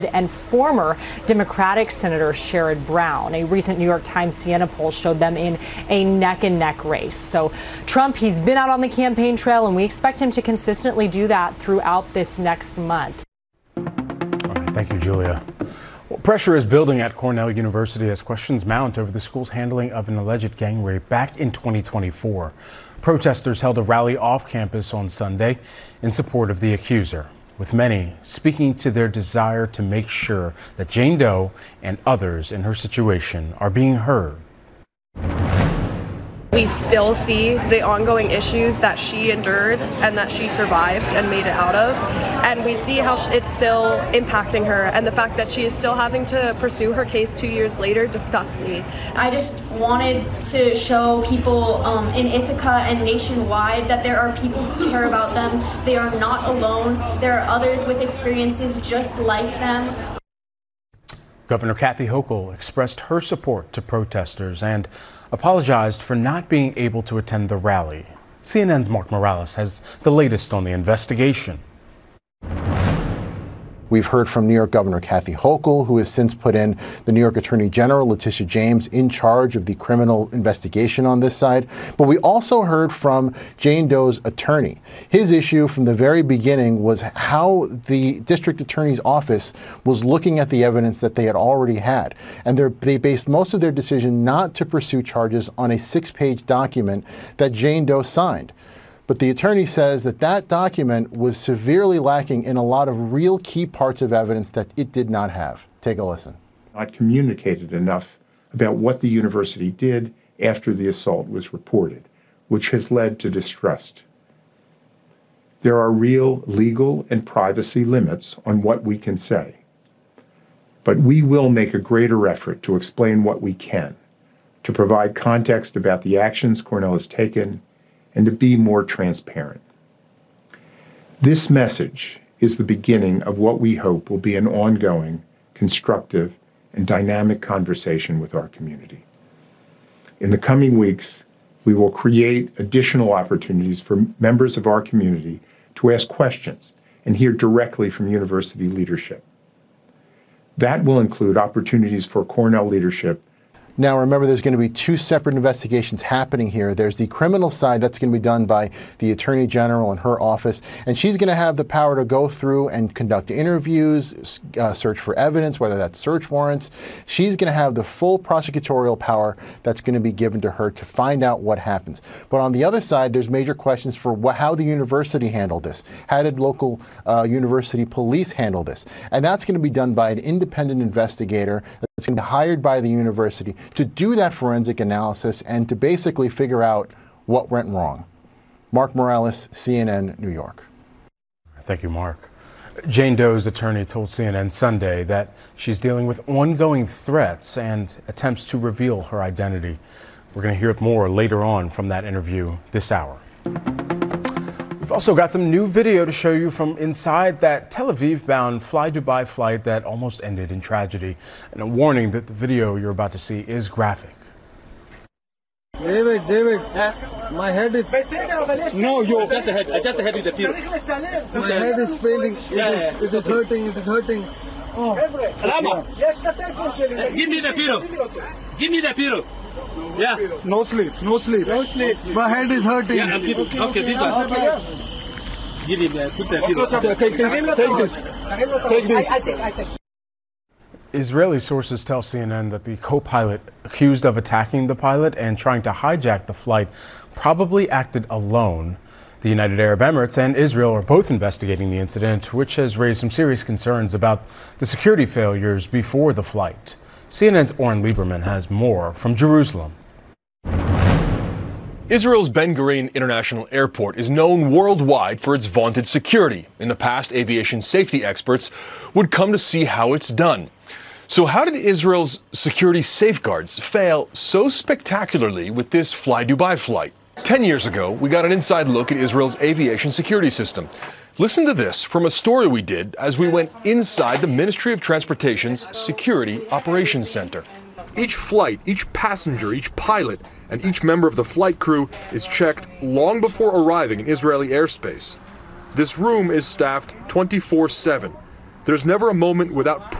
and former Democratic Senator Sherrod Brown. A recent New York Times Siena poll showed them in a neck-and-neck race. So Trump, he's been out on the campaign trail, and we expect him to consistently do that throughout this next month. All right, thank you, Julia. Well, pressure is building at Cornell University as questions mount over the school's handling of an alleged gang rape back in 2024. Protesters held a rally off campus on Sunday in support of the accuser, with many speaking to their desire to make sure that Jane Doe and others in her situation are being heard. We still see the ongoing issues that she endured and that she survived and made it out of. And we see how it's still impacting her, and the fact that she is still having to pursue her case 2 years later disgusts me. I just wanted to show people in Ithaca and nationwide that there are people who care about them. They are not alone. There are others with experiences just like them. Governor Kathy Hochul expressed her support to protesters and apologized for not being able to attend the rally. CNN's Mark Morales has the latest on the investigation. We've heard from New York Governor Kathy Hochul, who has since put in the New York Attorney General Letitia James in charge of the criminal investigation on this side. But we also heard from Jane Doe's attorney. His issue from the very beginning was how the district attorney's office was looking at the evidence that they had already had. And they based most of their decision not to pursue charges on a 6-page document that Jane Doe signed. But the attorney says that that document was severely lacking in a lot of real key parts of evidence that it did not have. Take a listen. Not communicated enough about what the university did after the assault was reported, which has led to distrust. There are real legal and privacy limits on what we can say. But we will make a greater effort to explain what we can, to provide context about the actions Cornell has taken, and to be more transparent. This message is the beginning of what we hope will be an ongoing, constructive, and dynamic conversation with our community. In the coming weeks, we will create additional opportunities for members of our community to ask questions and hear directly from university leadership. That will include opportunities for Cornell leadership. Now, remember, there's going to be 2 separate investigations happening here. There's the criminal side that's going to be done by the Attorney General and her office, and she's going to have the power to go through and conduct interviews, search for evidence, whether that's search warrants. She's going to have the full prosecutorial power that's going to be given to her to find out what happens. But on the other side, there's major questions for how the university handled this. How did local university police handle this? And that's going to be done by an independent investigator that's going to be hired by the university to do that forensic analysis and to basically figure out what went wrong. Mark Morales, CNN, New York. Thank you, Mark. Jane Doe's attorney told CNN Sunday that she's dealing with ongoing threats and attempts to reveal her identity. We're going to hear more later on from that interview this hour. We've also got some new video to show you from inside that Tel Aviv-bound Fly Dubai flight that almost ended in tragedy. And a warning that the video you're about to see is graphic. David, my head is... No, just the head. Just the head with the pillow. My head is paining. It is hurting. It is hurting. Oh. Give me the pillow. Give me the pillow. Yeah. No sleep. No sleep. No sleep. My head is hurting. Yeah, okay, this one. Give him put the pillow. Take this. Take this. Israeli sources tell CNN that the co-pilot accused of attacking the pilot and trying to hijack the flight probably acted alone. The United Arab Emirates and Israel are both investigating the incident, which has raised some serious concerns about the security failures before the flight. CNN's Oren Lieberman has more from Jerusalem. Israel's Ben Gurion International Airport is known worldwide for its vaunted security. In the past, aviation safety experts would come to see how it's done. So how did Israel's security safeguards fail so spectacularly with this Fly Dubai flight? 10 years ago, we got an inside look at Israel's aviation security system. Listen to this from a story we did as we went inside the Ministry of Transportation's Security Operations Center. Each flight, each passenger, each pilot, and each member of the flight crew is checked long before arriving in Israeli airspace. This room is staffed 24/7. There's never a moment without